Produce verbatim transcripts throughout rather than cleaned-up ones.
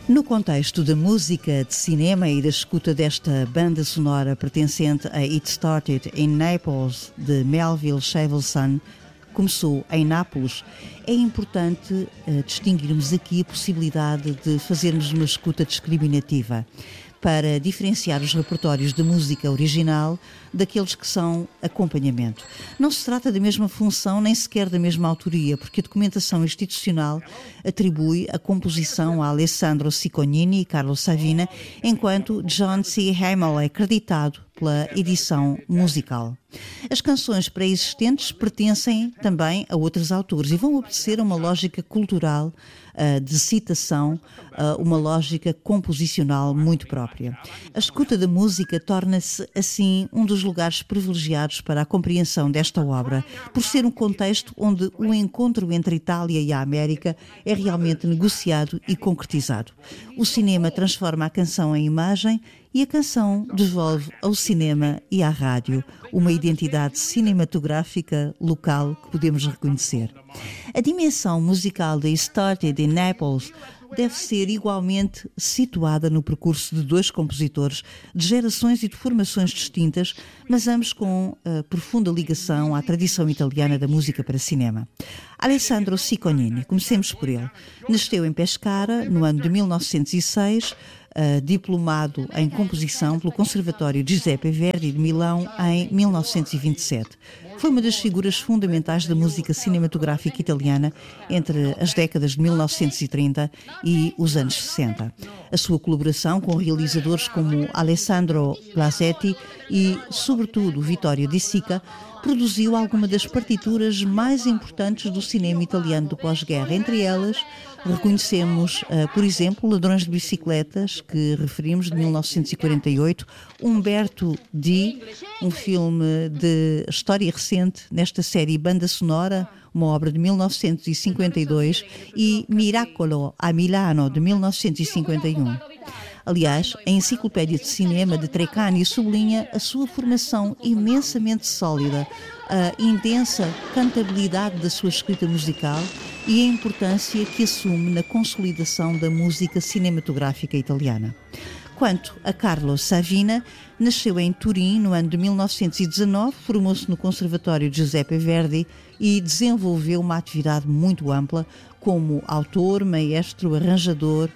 No contexto da música de cinema e da escuta desta banda sonora pertencente a It Started in Naples, de Melville Shavelson, começou em Nápoles, é importante uh, distinguirmos aqui a possibilidade de fazermos uma escuta discriminativa para diferenciar os repertórios de música original daqueles que são acompanhamento. Não se trata da mesma função nem sequer da mesma autoria, porque a documentação institucional atribui a composição a Alessandro Cicconini e Carlo Savina, enquanto John C. Hamill é creditado pela edição musical. As canções pré-existentes pertencem também a outros autores e vão obedecer a uma lógica cultural uh, de citação, uh, uma lógica composicional muito própria. A escuta da música torna-se, assim, um dos lugares privilegiados para a compreensão desta obra, por ser um contexto onde o encontro entre a Itália e a América é realmente negociado e concretizado. O cinema transforma a canção em imagem e a canção devolve ao cinema e à rádio uma identidade cinematográfica local que podemos reconhecer. A dimensão musical de It Started in Naples deve ser igualmente situada no percurso de dois compositores de gerações e de formações distintas, mas ambos com uh, profunda ligação à tradição italiana da música para cinema. Alessandro Cicconini, comecemos por ele, nasceu em Pescara no ano de mil novecentos e seis, Uh, diplomado em composição pelo Conservatório Giuseppe Verdi de Milão em mil novecentos e vinte e sete. Foi uma das figuras fundamentais da música cinematográfica italiana entre as décadas de mil novecentos e trinta e os anos sessenta. A sua colaboração com realizadores como Alessandro Blasetti e, sobretudo, Vittorio De Sica produziu algumas das partituras mais importantes do cinema italiano do pós-guerra. Entre elas, reconhecemos, uh, por exemplo, Ladrões de Bicicletas, que referimos, de mil novecentos e quarenta e oito, Umberto D, um filme de história recente nesta série Banda Sonora, uma obra de mil novecentos e cinquenta e dois, e Miracolo a Milano, de mil novecentos e cinquenta e um. Aliás, a Enciclopédia de Cinema de Treccani sublinha a sua formação imensamente sólida, a intensa cantabilidade da sua escrita musical e a importância que assume na consolidação da música cinematográfica italiana. Quanto a Carlo Savina, nasceu em Turim no ano de mil novecentos e dezanove, formou-se no Conservatório Giuseppe Verdi e desenvolveu uma atividade muito ampla como autor, maestro, arranjador,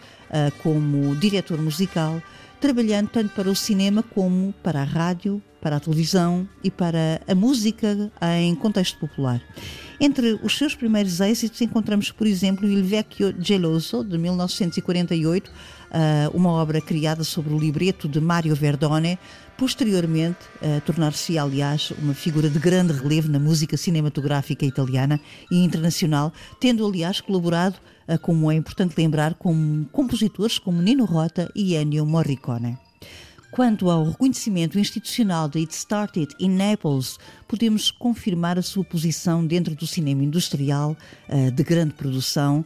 como diretor musical, trabalhando tanto para o cinema como para a rádio, para a televisão e para a música em contexto popular. Entre os seus primeiros êxitos encontramos, por exemplo, Il Vecchio Geloso, de mil novecentos e quarenta e oito, uma obra criada sobre o libreto de Mario Verdone, posteriormente a tornar-se, aliás, uma figura de grande relevo na música cinematográfica italiana e internacional, tendo, aliás, colaborado, como é importante lembrar, com compositores como Nino Rota e Ennio Morricone. Quanto ao reconhecimento institucional de It Started in Naples, podemos confirmar a sua posição dentro do cinema industrial de grande produção,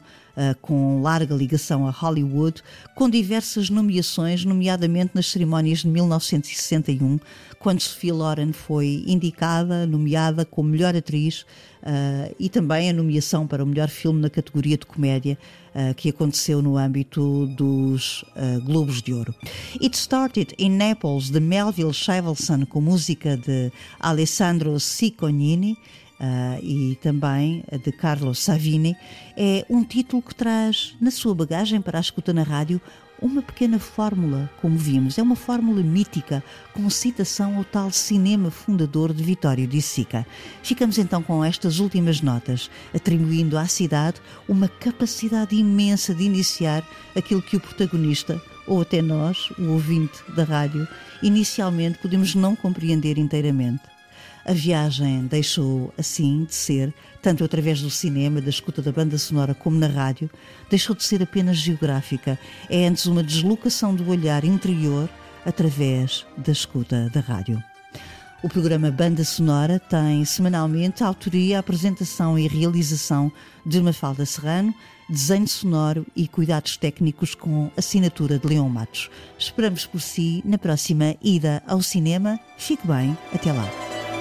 com larga ligação a Hollywood, com diversas nomeações, nomeadamente nas cerimónias de mil novecentos e sessenta e um, quando Sophia Loren foi indicada, nomeada como melhor atriz, uh, e também a nomeação para o melhor filme na categoria de comédia, uh, que aconteceu no âmbito dos uh, Globos de Ouro. It Started in Naples, de Melville Shavelson, com música de Alessandro Cicconini, Uh, e também de Carlo Savini, é um título que traz na sua bagagem para a escuta na rádio uma pequena fórmula, como vimos. É uma fórmula mítica, com citação ao tal cinema fundador de Vittorio De Sica. Ficamos então com estas últimas notas, atribuindo à cidade uma capacidade imensa de iniciar aquilo que o protagonista, ou até nós, o ouvinte da rádio, inicialmente podemos não compreender inteiramente. A viagem deixou, assim, de ser, tanto através do cinema, da escuta da banda sonora, como na rádio, deixou de ser apenas geográfica. É antes uma deslocação do olhar interior através da escuta da rádio. O programa Banda Sonora tem semanalmente a autoria, a apresentação e realização de Mafalda Serrano, desenho sonoro e cuidados técnicos com assinatura de Leão Matos. Esperamos por si na próxima ida ao cinema. Fique bem, até lá.